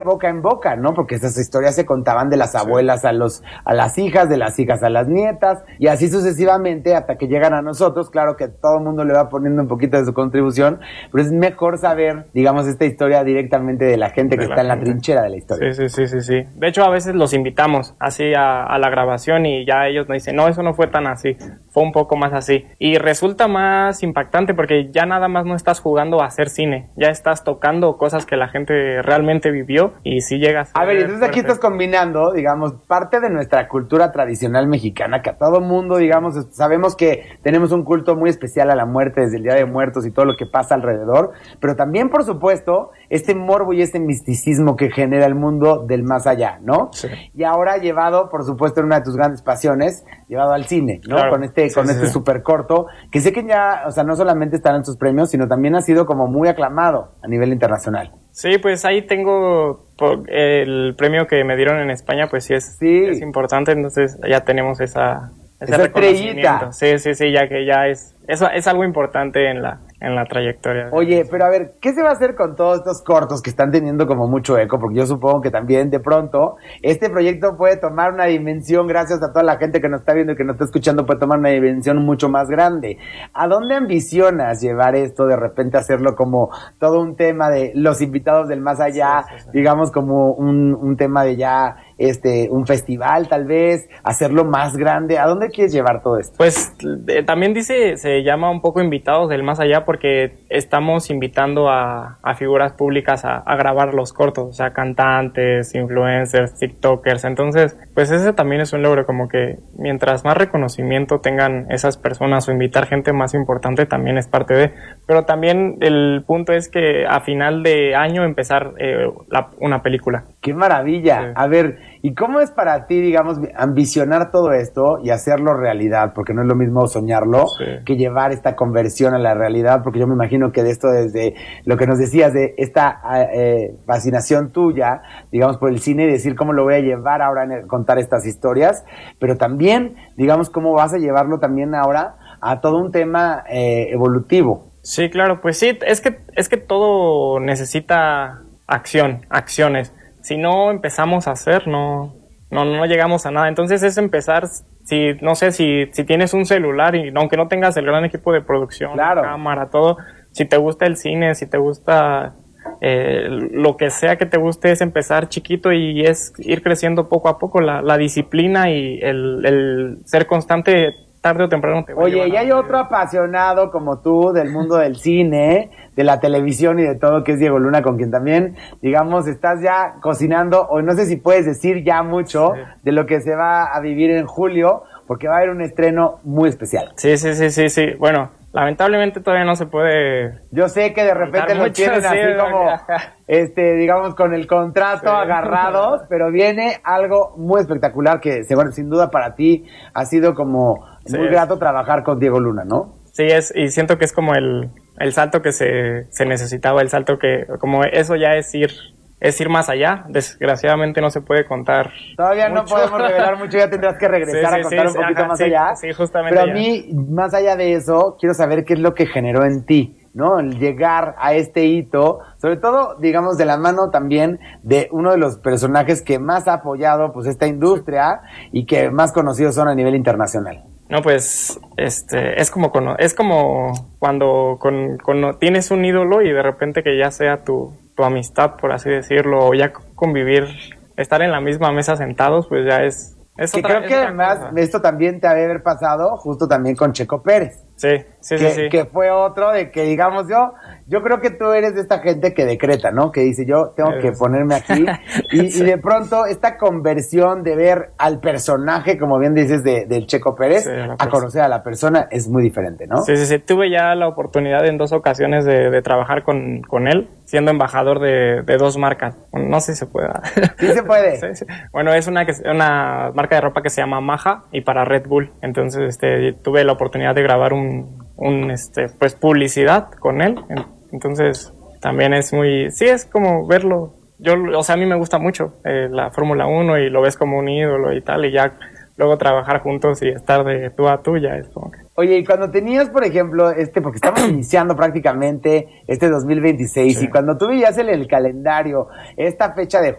boca en boca, ¿no? Porque esas historias se contaban de las abuelas a las hijas, de las hijas a las nietas, y así sucesivamente hasta que llegan a nosotros. Claro que todo el mundo le va poniendo un poquito de su contribución, pero es mejor saber, digamos, esta historia directamente de la gente que está en la trinchera de la historia. Sí. De hecho, a veces los invitamos así a la grabación y ya ellos nos dicen, no, eso no fue tan así, fue un poco más así. Y resulta más impactante porque ya nada más no estás jugando a hacer cine, ya estás tocando cosas que la gente realmente vivió y sí llegas a ver, entonces aquí estás combinando, digamos, parte de nuestra cultura tradicional mexicana, que a todo mundo, digamos, sabemos que tenemos un culto muy especial a la muerte desde el Día de Muertos y todo lo que pasa alrededor, pero también, por supuesto, este morbo y este misticismo que genera el mundo del más allá, ¿no? Sí. Y ahora llevado, por supuesto, en una de tus grandes pasiones, llevado al cine, ¿no? Claro. Con este súper corto, que sé que ya, o sea, no solamente están en sus premios, sino también ha sido como muy aclamado a nivel internacional. Sí, pues ahí tengo el premio que me dieron en España, pues sí es importante, entonces ya tenemos ese reconocimiento. Sí, ya que ya eso es algo importante en la trayectoria. Oye, pero a ver, ¿qué se va a hacer con todos estos cortos que están teniendo como mucho eco? Porque yo supongo que también de pronto este proyecto puede tomar una dimensión, gracias a toda la gente que nos está viendo y que nos está escuchando, puede tomar una dimensión mucho más grande. ¿A dónde ambicionas llevar esto, de repente hacerlo como todo un tema de los invitados del más allá, digamos como un tema de ya un festival tal vez, hacerlo más grande? ¿A dónde quieres llevar todo esto? Pues también se llama un poco invitados del más allá porque estamos invitando a figuras públicas a grabar los cortos, o sea, cantantes, influencers, tiktokers. Entonces, pues ese también es un logro, como que mientras más reconocimiento tengan esas personas o invitar gente más importante también es parte de. Pero también el punto es que a final de año empezar una película. ¡Qué maravilla! Sí. A ver, ¿y cómo es para ti, digamos, ambicionar todo esto y hacerlo realidad? Porque no es lo mismo soñarlo que llevar esta conversión a la realidad, porque yo me imagino que de esto, desde lo que nos decías, de esta fascinación tuya, digamos, por el cine, y decir cómo lo voy a llevar ahora en contar estas historias, pero también, digamos, cómo vas a llevarlo también ahora a todo un tema evolutivo. Sí, claro, pues sí, es que todo necesita acciones. Si no empezamos a hacer, no llegamos a nada. Entonces es empezar, si tienes un celular y aunque no tengas el gran equipo de producción, cámara, todo, si te gusta el cine, si te gusta lo que sea que te guste, es empezar chiquito y es ir creciendo poco a poco. La disciplina y el ser constante, tarde o temprano te va a llevar. Oye, y hay otro apasionado como tú del mundo del cine, de la televisión y de todo, que es Diego Luna, con quien también, digamos, estás ya cocinando, o no sé si puedes decir ya mucho de lo que se va a vivir en julio, porque va a haber un estreno muy especial. Sí. Bueno, lamentablemente todavía no se puede. Yo sé que de repente lo tienen así como, digamos, con el contrato agarrados, pero viene algo muy espectacular que, bueno, sin duda para ti ha sido como muy grato trabajar con Diego Luna, ¿no? Sí, y siento que es como el salto que se necesitaba, el salto que, como eso ya es ir más allá. Desgraciadamente no se puede contar. Todavía mucho. No podemos revelar mucho, ya tendrás que regresar a contar un poquito más allá. Sí, justamente. Pero a mí, más allá de eso, quiero saber qué es lo que generó en ti, ¿no? El llegar a este hito, sobre todo, digamos, de la mano también de uno de los personajes que más ha apoyado, pues, esta industria y que más conocidos son a nivel internacional. No, pues, es como cuando tienes un ídolo y de repente que ya sea tu amistad, por así decirlo, o ya convivir, estar en la misma mesa sentados, pues ya es que creo que además esto también te debe haber pasado justo también con Checo Pérez. Sí. Que fue otro de que, digamos, yo creo que tú eres de esta gente que decreta, ¿no? Que dice, yo tengo que ponerme aquí. Y de pronto, esta conversión de ver al personaje, como bien dices, del Checo Pérez, a conocer a la persona, es muy diferente, ¿no? Sí. Tuve ya la oportunidad en 2 ocasiones de trabajar con él, siendo embajador de 2 marcas. No sé si se puede. Sí se puede. Sí. Bueno, es una marca de ropa que se llama Maja y para Red Bull. Entonces, tuve la oportunidad de grabar pues publicidad con él. Entonces también es es como verlo. A mí me gusta mucho la Fórmula 1 y lo ves como un ídolo y tal, y ya luego trabajar juntos y estar de tú a tú ya es como que... Oye, y cuando tenías, por ejemplo, porque estamos iniciando prácticamente 2026, y cuando tú veías en el calendario esta fecha de